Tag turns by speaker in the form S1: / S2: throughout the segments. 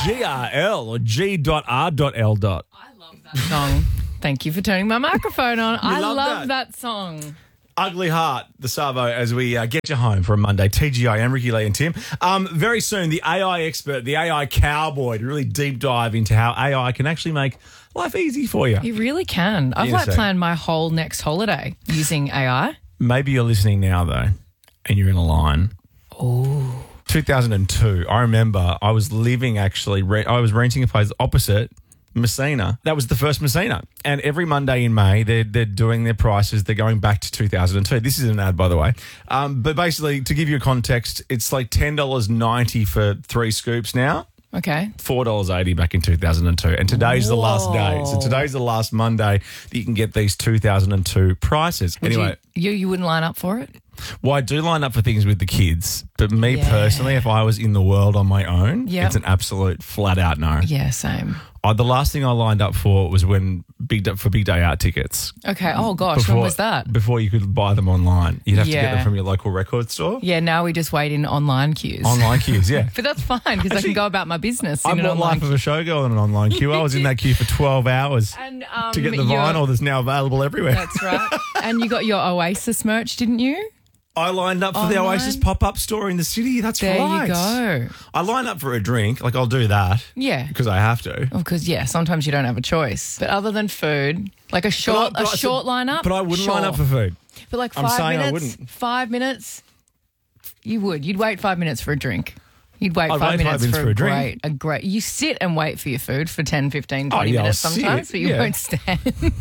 S1: GRL or G.R.L.
S2: I love that song. Thank you for turning my microphone on. I love that song.
S1: Ugly Heart, the Savo, as we get you home for a Monday. TGI, and Ricky Lee and Tim. Very soon, the AI expert, the AI cowboy, to really deep dive into how AI can actually make life easy for you.
S2: You really can. I've planned my whole next holiday using AI.
S1: Maybe you're listening now, though, and you're in a line.
S2: Oh.
S1: 2002, I remember I was living I was renting a place opposite Messina. That was the first Messina. And every Monday in May, they're doing their prices. They're going back to 2002. This is an ad, by the way. But basically, to give you a context, it's like $10.90 for 3 scoops now.
S2: Okay.
S1: $4.80 back in 2002. And today's the last day. So today's the last Monday that you can get these 2002 prices. Anyway.
S2: You wouldn't line up for it?
S1: Well, I do line up for things with the kids, but me personally, if I was in the world on my own, it's an absolute flat out no.
S2: Yeah, same.
S1: The last thing I lined up for was Big Day Out tickets.
S2: Okay. Oh, gosh. When was that?
S1: Before you could buy them online. You'd have to get them from your local record store.
S2: Yeah, now we just wait in online queues.
S1: Online queues, yeah.
S2: But that's fine because I can go about my business.
S1: I'm not Life of a Showgirl in an online queue. I was in that queue for 12 hours to get the vinyl that's now available everywhere.
S2: That's right. And you got your Oasis merch, didn't you?
S1: I lined up for the Oasis pop-up store in the city. That's
S2: right.
S1: There you go. I line up for a drink. Like, I'll do that.
S2: Yeah.
S1: Because I have to.
S2: Because, sometimes you don't have a choice. But other than food, like a short lineup.
S1: But I wouldn't line up for food.
S2: But like 5 minutes, you would. You'd wait 5 minutes for a drink. You'd wait 5 minutes for a drink. You sit and wait for your food for 10, 15, 20 minutes sometimes, but you won't stand.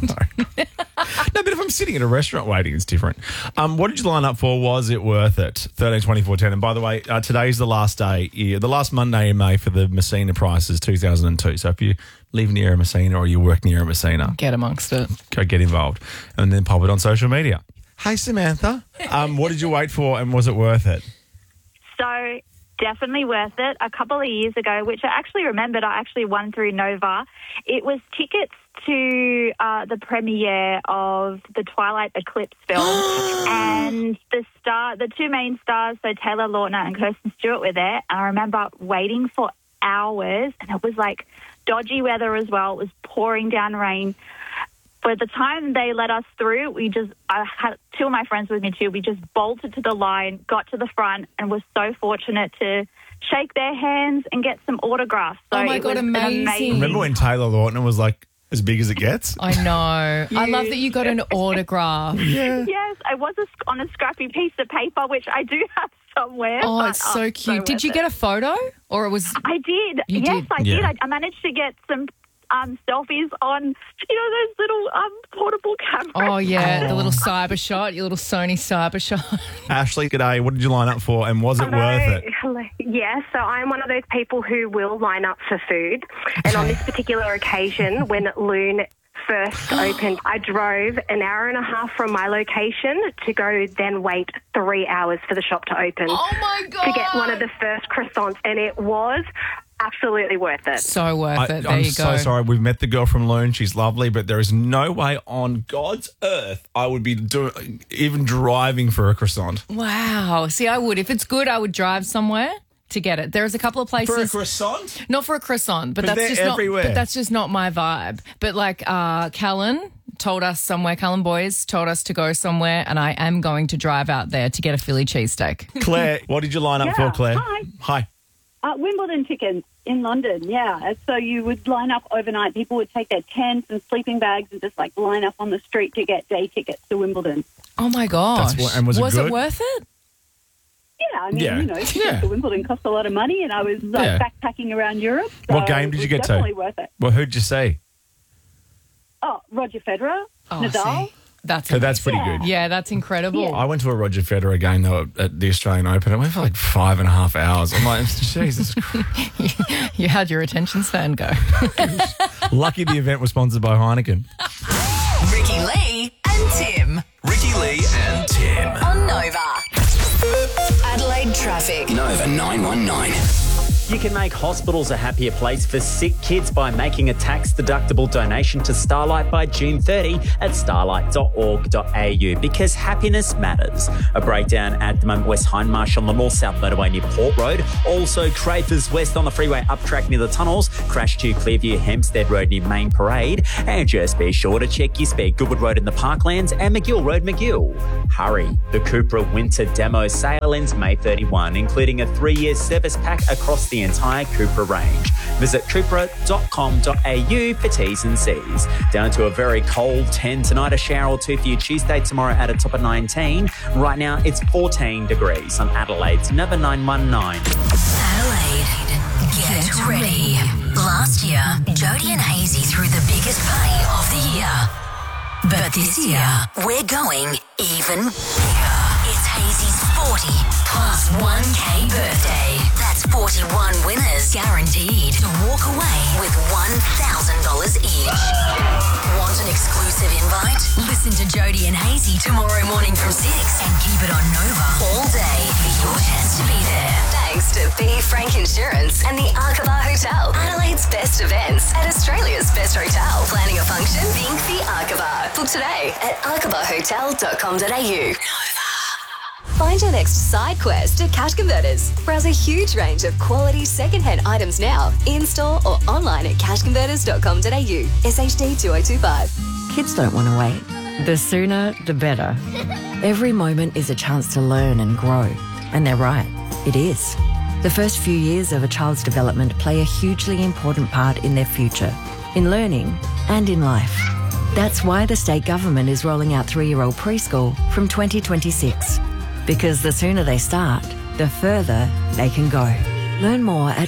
S1: No, but if I'm sitting at a restaurant waiting, it's different. What did you line up for? Was it worth it? 13, 24, 10. And by the way, today's the last day, the last Monday in May for the Messina prices, 2002. So if you live near a Messina or you work near a Messina,
S2: get amongst it.
S1: Go get involved and then pop it on social media. Hey, Samantha, what did you wait for and was it worth it?
S3: So definitely worth it. A couple of years ago, which I actually remembered, I actually won through Nova. It was tickets to the premiere of the Twilight Eclipse film, and the 2 main stars, so Taylor Lautner and Kirsten Stewart, were there. And I remember waiting for hours, and it was like dodgy weather as well. It was pouring down rain. By the time they let us through, I had 2 of my friends with me too. We just bolted to the line, got to the front, and was so fortunate to shake their hands and get some autographs. So
S2: oh my God, amazing.
S1: Remember when Taylor Lautner was like as big as it gets?
S2: I know. I love that you got an autograph.
S3: Yeah. Yes, I was on a scrappy piece of paper, which I do have somewhere.
S2: Oh, it's so cute. So did you get a photo? Or it was?
S3: I did. I did. I managed to get some selfies on, those little portable cameras.
S2: Oh, yeah, the little cyber shot, your little Sony cyber shot.
S1: Ashley, g'day. What did you line up for and was it worth it?
S4: Yeah, so I'm one of those people who will line up for food. And on this particular occasion, when Loon first opened, I drove an hour and a half from my location to go then wait 3 hours for the shop to open.
S2: Oh, my God.
S4: To get one of the first croissants. And it was absolutely worth it.
S2: So worth it. There
S1: I'm
S2: you go.
S1: so sorry. We've met the girl from Loon. She's lovely, but there is no way on God's earth I would be even driving for a croissant.
S2: Wow. See, I would. If it's good, I would drive somewhere to get it. There's a couple of places.
S1: For a croissant?
S2: Not for a croissant, but
S1: that's
S2: just
S1: everywhere.
S2: But that's just not my vibe. But like Callan Boys told us to go somewhere, and I am going to drive out there to get a Philly cheesesteak.
S1: Claire, what did you line up for, Claire?
S5: Hi. Wimbledon tickets in London, yeah. So you would line up overnight. People would take their tents and sleeping bags and just like line up on the street to get day tickets to Wimbledon.
S2: Oh my gosh!
S1: And was
S2: it worth it?
S5: Yeah, I mean, tickets to Wimbledon cost a lot of money, and I was backpacking around Europe. So
S1: what game did you get to?
S5: Definitely worth it.
S1: Well, who'd you see?
S5: Oh, Roger Federer, Nadal.
S2: See. That's
S1: pretty good.
S2: Yeah, that's incredible.
S1: Yeah. I went to a Roger Federer game, though, at the Australian Open. I went for like 5.5 hours. I'm like, Jesus Christ.
S2: You had your attention span go.
S1: Lucky the event was sponsored by Heineken.
S6: Ricky Lee and Tim.
S7: Ricky Lee and Tim.
S6: On Nova. Adelaide traffic.
S7: Nova 919. You can make hospitals a happier place for sick kids by making a tax-deductible donation to Starlight by June 30 at starlight.org.au, because happiness matters. A breakdown at the moment West Hindmarsh on the north-south motorway near Port Road. Also Crafers West on the freeway up track near the tunnels. Crash to Clearview Hempstead Road near Main Parade. And just be sure to check your speed. Goodwood Road in the Parklands and McGill Road, McGill. Hurry. The Cupra Winter Demo sale ends May 31, including a 3-year service pack across the entire Cupra range. Visit cupra.com.au for T's and C's. Down to a very cold 10 tonight, a shower or two for you Tuesday, tomorrow at a top of 19. Right now it's 14 degrees on Adelaide's Nova 919.
S6: Adelaide, get ready. Last year, Jody and Hazy threw the biggest party of the year. But this year, we're going even bigger. It's Hazy's 40 plus 1K birthday. That's 41 winners guaranteed to walk away with $1,000 each. Want an exclusive invite? Listen to Jody and Hazy tomorrow morning from 6 and keep it on Nova all day for your chance to be there. Thanks to B. Frank Insurance and the Arkaba Hotel, Adelaide's best events at Australia's best hotel. Planning a function? Think the Arkaba. Book today at arkabahotel.com.au. Find your next side quest at Cash Converters. Browse a huge range of quality second-hand items now, in-store or online at cashconverters.com.au. SHD 2025.
S8: Kids don't want to wait. The sooner, the better. Every moment is a chance to learn and grow. And they're right, it is. The first few years of a child's development play a hugely important part in their future, in learning and in life. That's why the state government is rolling out 3-year-old preschool from 2026. Because the sooner they start, the further they can go. Learn more at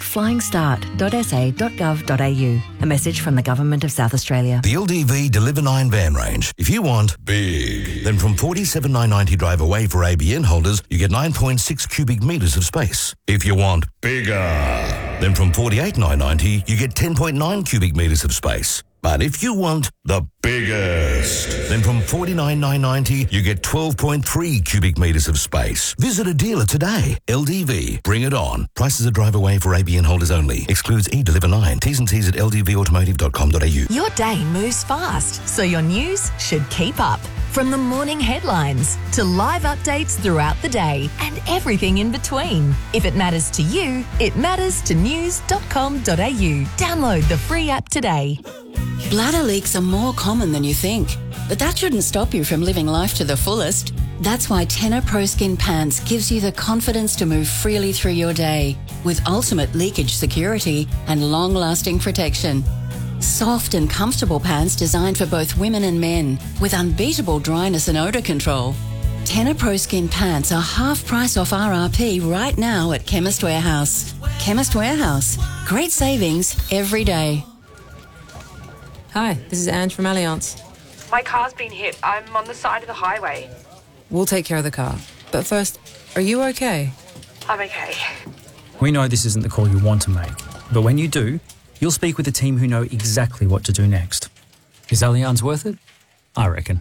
S8: flyingstart.sa.gov.au. A message from the Government of South Australia.
S9: The LDV Deliver 9 van range. If you want big, then from $47,990 drive away for ABN holders, you get 9.6 cubic metres of space. If you want bigger, then from $48,990 you get 10.9 cubic metres of space. But if you want the biggest, then from $49,990 you get 12.3 cubic metres of space. Visit a dealer today. LDV, bring it on. Prices are drive away for ABN holders only. Excludes eDeliver 9. T's and C's at ldvautomotive.com.au.
S10: Your day moves fast, so your news should keep up. From the morning headlines to live updates throughout the day and everything in between. If it matters to you, it matters to news.com.au. Download the free app today.
S11: Bladder leaks are more common than you think, but that shouldn't stop you from living life to the fullest. That's why Tena Pro Skin Pants gives you the confidence to move freely through your day with ultimate leakage security and long-lasting protection. Soft and comfortable pants designed for both women and men with unbeatable dryness and odour control. Tena Pro Skin Pants are half price off RRP right now at Chemist Warehouse. Chemist Warehouse. Great savings every day.
S12: Hi, this is Ange from Allianz.
S13: My car's been hit. I'm on the side of the highway.
S12: We'll take care of the car. But first, are you okay?
S13: I'm okay.
S14: We know this isn't the call you want to make, but when you do, you'll speak with a team who know exactly what to do next. Is Allianz worth it? I reckon.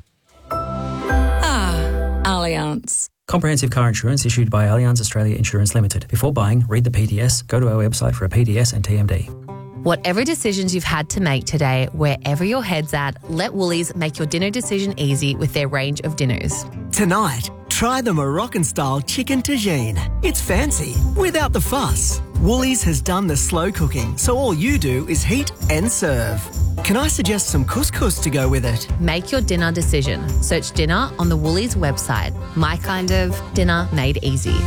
S11: Allianz.
S14: Comprehensive car insurance issued by Allianz Australia Insurance Limited. Before buying, read the PDS, go to our website for a PDS and TMD.
S15: Whatever decisions you've had to make today, wherever your head's at, let Woolies make your dinner decision easy with their range of dinners.
S16: Tonight, try the Moroccan-style chicken tagine. It's fancy, without the fuss. Woolies has done the slow cooking, so all you do is heat and serve. Can I suggest some couscous to go with it?
S15: Make your dinner decision. Search dinner on the Woolies website. My kind of dinner made easy.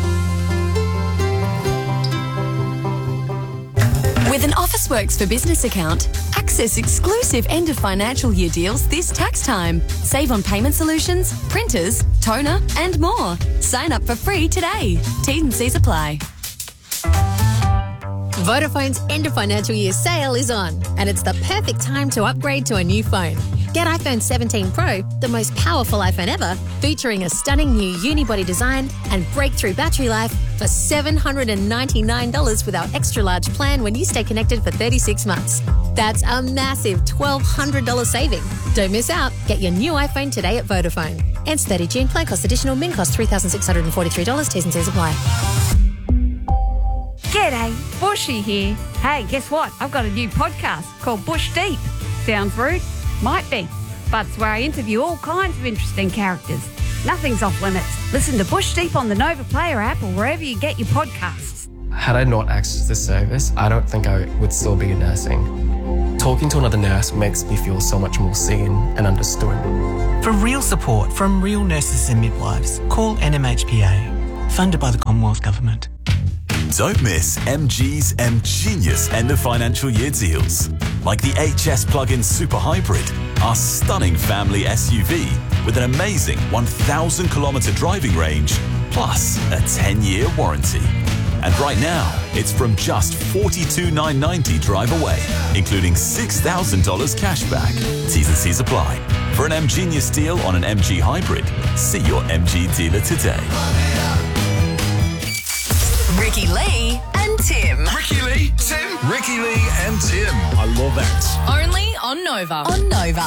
S17: With an Officeworks for Business account, access exclusive end of financial year deals this tax time. Save on payment solutions, printers, toner, and more. Sign up for free today. T's and C's apply.
S18: Vodafone's end of financial year sale is on, and it's the perfect time to upgrade to a new phone. Get iPhone 17 Pro, the most powerful iPhone ever, featuring a stunning new unibody design and breakthrough battery life for $799 with our extra large plan when you stay connected for 36 months. That's a massive $1,200 saving. Don't miss out. Get your new iPhone today at Vodafone. Ends 30 June. Plan cost additional. Min cost $3,643. T's and C's apply.
S19: G'day. Bush Bushy here. Hey, guess what? I've got a new podcast called Bush Deep. Sounds rude? Might be. But it's where I interview all kinds of interesting characters. Nothing's off limits. Listen to Bush Deep on the Nova Player app or wherever you get your podcasts.
S20: Had I not accessed this service, I don't think I would still be in nursing. Talking to another nurse makes me feel so much more seen and understood.
S21: For real support from real nurses and midwives, call NMHPA, funded by the Commonwealth Government.
S22: Don't miss MG's M-Genius end of financial year deals. Like the HS plug-in Super Hybrid, our stunning family SUV with an amazing 1,000 kilometre driving range, plus a 10-year warranty. And right now, it's from just $42,990 drive away, including $6,000 cash back. T's and C's apply. For an M-Genius deal on an MG Hybrid, see your MG dealer today.
S10: Ricky Lee and Tim.
S22: Ricky Lee, Tim. Ricky Lee and Tim. I love that.
S10: Only on Nova. On Nova.